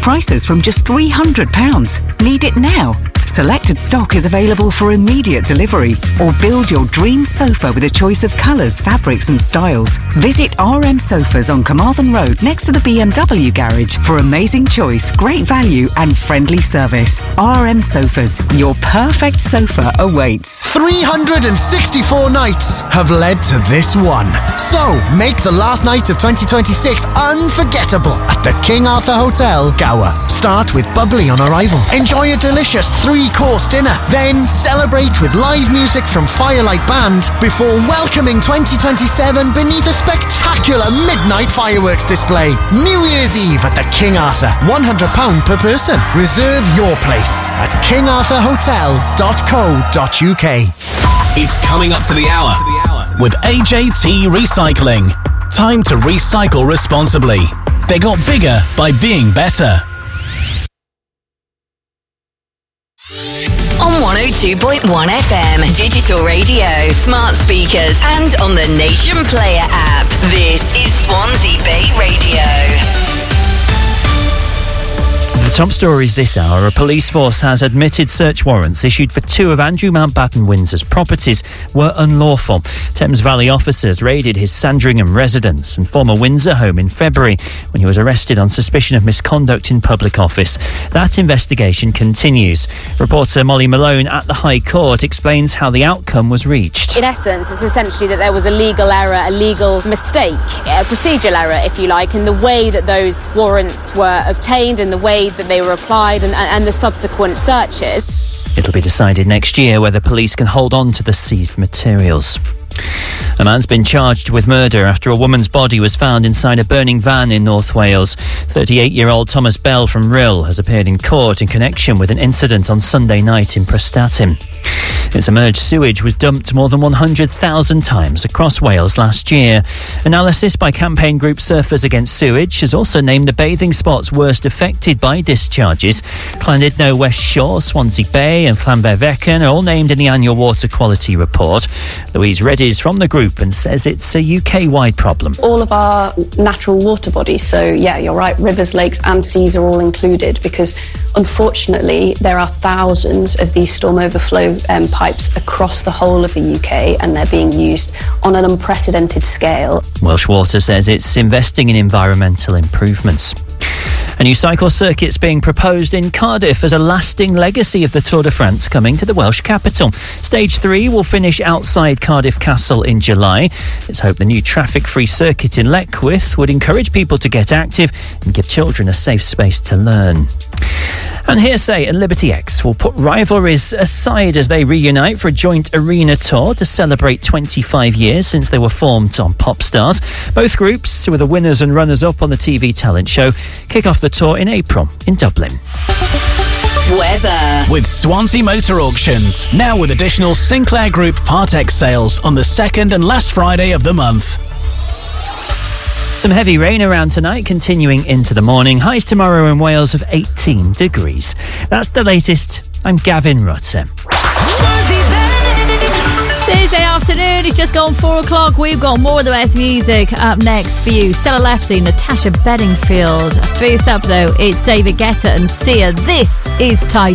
Prices from just £300. Need it now? Selected stock is available for immediate delivery. Or build your dream sofa with a choice of colours, fabrics and styles. Visit RM Sofas on Carmarthen Road next to the BMW garage for amazing choice, great value and friendly service. RM Sofas, your perfect sofa awaits. 364 nights have led to this one. So, make the last night of 2026 unforgettable at the King Arthur Hotel, Gower. Start with bubbly on arrival. Enjoy a delicious 3-course dinner. Then celebrate with live music from Firelight Band before welcoming 2027 beneath a spectacular midnight fireworks display. New Year's Eve at the King Arthur. £100 per person. Reserve your place at kingarthurhotel.co.uk. It's coming up to the hour with AJT Recycling. Time to recycle responsibly. They got bigger by being better. On 102.1 FM, digital radio, smart speakers, and on the Nation Player app. This is Swansea Bay Radio. The top stories this hour. A police force has admitted search warrants issued for 2 of Andrew Mountbatten Windsor's properties were unlawful. Thames Valley officers raided his Sandringham residence and former Windsor home in February when he was arrested on suspicion of misconduct in public office. That investigation continues. Reporter Molly Malone at the High Court explains how the outcome was reached. In essence, it's essentially that there was a legal error, a legal mistake, a procedural error, if you like, in the way that those warrants were obtained and the way that they were applied and the subsequent searches. It'll be decided next year whether police can hold on to the seized materials. A man's been charged with murder after a woman's body was found inside a burning van in North Wales. 38-year-old Thomas Bell from Rhyl has appeared in court in connection with an incident on Sunday night in Prestatyn. Its emerged sewage was dumped more than 100,000 times across Wales last year. Analysis by campaign group Surfers Against Sewage has also named the bathing spots worst affected by discharges. Llandudno West Shore, Swansea Bay and Llanberfecwn are all named in the annual water quality report. Louise Reddy's from the group and says it's a UK-wide problem. All of our natural water bodies, so yeah, you're right, rivers, lakes and seas are all included because unfortunately there are thousands of these storm overflow pipes across the whole of the UK and they're being used on an unprecedented scale. Welsh Water says it's investing in environmental improvements. A new cycle circuit's being proposed in Cardiff as a lasting legacy of the Tour de France coming to the Welsh capital. Stage 3 will finish outside Cardiff Castle in July. It's hoped the new traffic-free circuit in Leckwith would encourage people to get active and give children a safe space to learn. And Hearsay and Liberty X will put rivalries aside as they reunite for a joint arena tour to celebrate 25 years since they were formed on Popstars. Both groups, who are the winners and runners-up on the TV talent show, kick off the tour in April in Dublin. Weather. With Swansea Motor Auctions, now with additional Sinclair Group Part X sales on the second and last Friday of the month. Some heavy rain around tonight, continuing into the morning. Highs tomorrow in Wales of 18 degrees. That's the latest. I'm Gavin Rutter. Thursday afternoon, it's just gone 4 o'clock. We've got more of the best music up next for you. Stella Lefty, Natasha Bedingfield. First up, though, it's David Guetta and Sia. This is Tight.